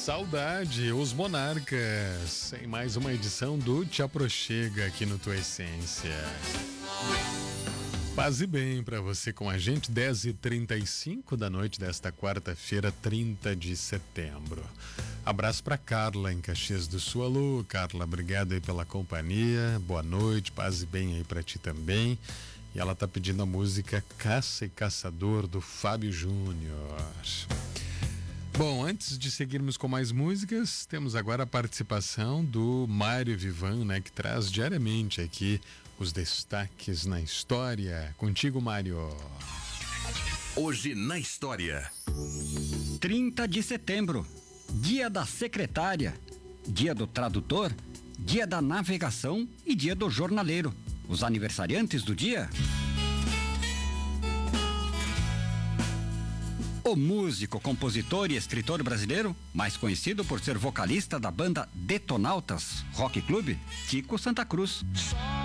Saudade, os Monarcas, em mais uma edição do Te Aproxega aqui no Tua Essência. Paz e bem para você com a gente, 10h35 da noite desta quarta-feira, 30 de setembro. Abraço para Carla em Caxias do Sul. Alô, Carla, obrigado aí pela companhia, boa noite, paz e bem aí para ti também. E ela tá pedindo a música Caça e Caçador do Fábio Júnior. Bom, antes de seguirmos com mais músicas, temos agora a participação do Mário Vivan, né, que traz diariamente aqui os destaques na história. Contigo, Mário. Hoje na história. 30 de setembro, dia da secretária, dia do tradutor, dia da navegação e dia do jornaleiro. Os aniversariantes do dia: o músico, compositor e escritor brasileiro, mais conhecido por ser vocalista da banda Detonautas Rock Club, Tico Santa Cruz.